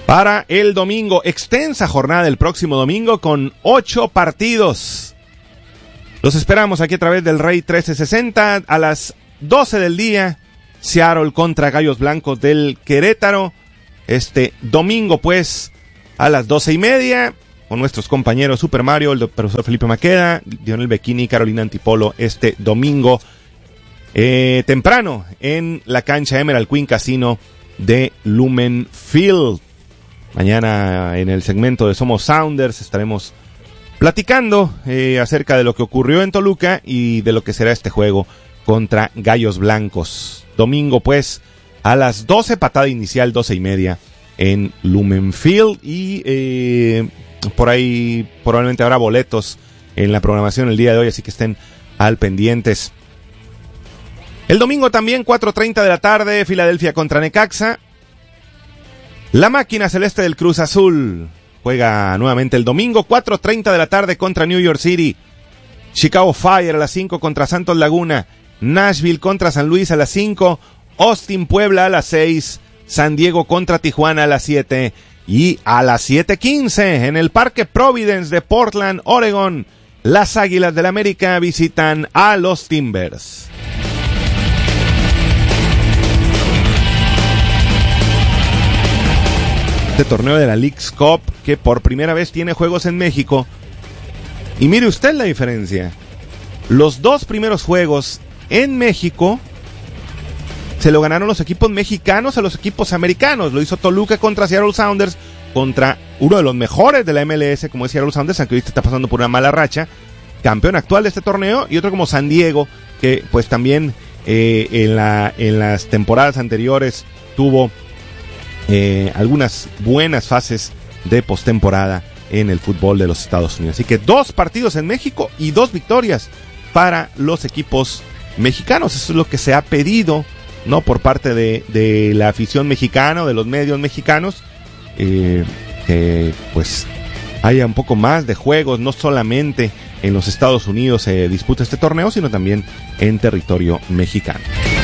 Para el domingo, extensa jornada el próximo domingo con 8 partidos. Los esperamos aquí a través del Rey 1360 a las 12 del día. Seattle contra Gallos Blancos del Querétaro. Este domingo, pues, a las 12:30, con nuestros compañeros Super Mario, el profesor Felipe Maqueda, Dionel Becchini y Carolina Antipolo, este domingo temprano en la cancha Emerald Queen Casino de Lumen Field. Mañana en el segmento de Somos Sounders estaremos platicando acerca de lo que ocurrió en Toluca y de lo que será este juego contra Gallos Blancos. Domingo, pues, a las 12, patada inicial, 12:30 en Lumen Field. Y por ahí probablemente habrá boletos en la programación el día de hoy, así que estén al pendientes. El domingo también, 4:30 de la tarde, Filadelfia contra Necaxa. La máquina celeste del Cruz Azul juega nuevamente el domingo, 4:30 de la tarde contra New York City. Chicago Fire a las 5 contra Santos Laguna. Nashville contra San Luis a las 5. Austin Puebla a las 6. San Diego contra Tijuana a las 7. Y a las 7:15 en el Parque Providence de Portland, Oregon, las Águilas del América visitan a los Timbers. Este torneo de la Leagues Cup, que por primera vez tiene juegos en México. Y mire usted la diferencia. Los 2 primeros juegos en México se lo ganaron los equipos mexicanos a los equipos americanos. Lo hizo Toluca contra Seattle Sounders, contra uno de los mejores de la MLS, como es Seattle Sounders, aunque ahorita está pasando por una mala racha, campeón actual de este torneo, y otro como San Diego, que pues también en las temporadas anteriores tuvo algunas buenas fases de postemporada en el fútbol de los Estados Unidos. Así que 2 partidos en México y 2 victorias para los equipos mexicanos. Eso es lo que se ha pedido, ¿no?, por parte de la afición mexicana, de los medios mexicanos, que pues haya un poco más de juegos, no solamente en los Estados Unidos se disputa este torneo, sino también en territorio mexicano.